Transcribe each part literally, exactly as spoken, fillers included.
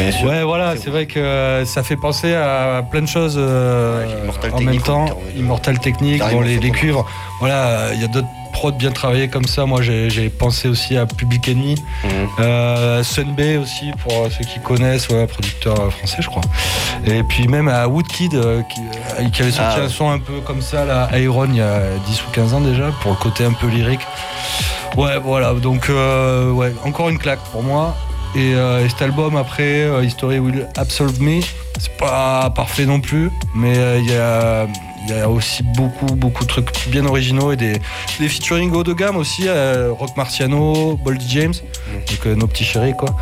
bien sûr. Ouais, voilà, c'est, c'est vrai que euh, ça fait penser à plein de choses euh, ouais, en même temps. Immortal Technique, bon, les, les cuivres. Voilà, il y a d'autres prods bien travaillés comme ça. Moi, j'ai, j'ai pensé aussi à Public Enemy, mmh. euh, Sunbay aussi, pour ceux qui connaissent, ouais, producteur français, je crois. Et puis même à Woodkid, euh, qui, euh, qui avait sorti ah, un son un peu comme ça, là, Iron, il y a dix ou quinze ans déjà, pour le côté un peu lyrique. Ouais, voilà, donc euh, ouais, encore une claque pour moi. Et, euh, et cet album après, euh, History Will Absolve Me, c'est pas parfait non plus, mais il euh, y a il y a aussi beaucoup beaucoup de trucs bien originaux et des, des featuring haut de gamme aussi, euh, Rock Marciano, Boldy James, mmh. donc euh, nos petits chéris quoi.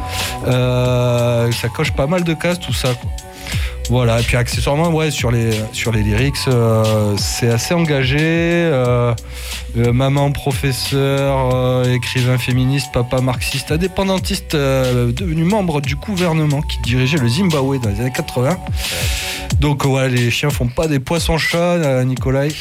Euh, ça coche pas mal de cases tout ça quoi. Voilà, et puis accessoirement, ouais, sur les, sur les lyrics, euh, c'est assez engagé. Euh, euh, maman professeur, euh, écrivain féministe, papa marxiste, indépendantiste, euh, devenu membre du gouvernement qui dirigeait le Zimbabwe dans les années quatre-vingts. Donc, ouais, les chiens font pas des poissons-chats, euh, Nikolai.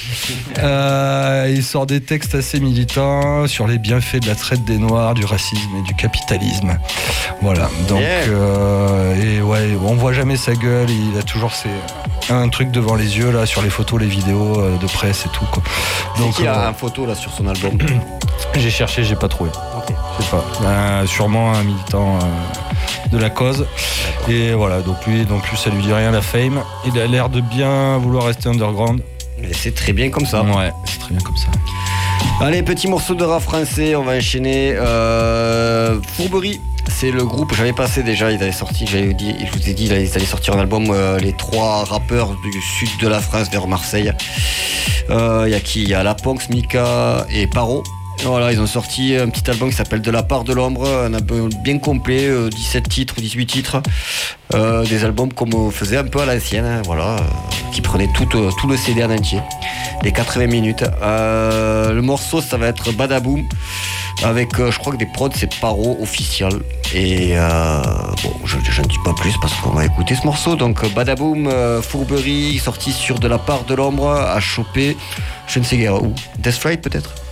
Euh, il sort des textes assez militants sur les bienfaits de la traite des Noirs, du racisme et du capitalisme. Voilà, donc, yeah. euh, et ouais, on voit jamais sa gueule. Il a toujours ses, un truc devant les yeux là sur les photos, les vidéos euh, de presse et tout quoi. Donc il y a euh, un photo là sur son album. J'ai cherché, j'ai pas trouvé. Okay. Je sais pas. Euh, sûrement un militant euh, de la cause. D'accord. Et voilà, donc lui non plus ça lui dit rien la fame. Il a l'air de bien vouloir rester underground. Et c'est très bien comme ça. Ouais, c'est très bien comme ça. Allez, petit morceau de rap français, on va enchaîner. Euh, Fourberie. C'est le groupe, j'avais passé déjà, ils avaient sorti, j'avais dit, je vous ai dit, ils allaient sortir un album, euh, les trois rappeurs du sud de la France vers Marseille. Il euh, y a qui? Il y a Laponx, Mika et Paro. Voilà, ils ont sorti un petit album qui s'appelle De la part de l'ombre, un album bien complet, euh, dix-sept titres ou dix-huit titres. Euh, des albums comme on faisait un peu à l'ancienne, hein, voilà, euh, qui prenaient tout, euh, tout le C D en entier, les quatre-vingts minutes. Euh, le morceau, ça va être Badaboom. Avec, euh, je crois que des prods, c'est Paro officiel. Et euh, bon, je ne dis pas plus parce qu'on va écouter ce morceau. Donc, Badaboom, euh, Fourberie, sorti sur De la part de l'ombre, à choper, je ne sais guère où. Death Strike peut-être.